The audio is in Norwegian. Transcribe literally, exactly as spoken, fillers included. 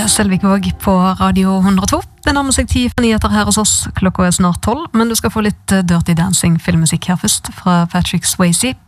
Selvik-Våg på Radio hundre og to. Det nærmer seg ti for nyheter her hos oss. Klokka er snart tolv, men du skal få litt Dirty Dancing filmmusikk her først, fra Patrick Swayze.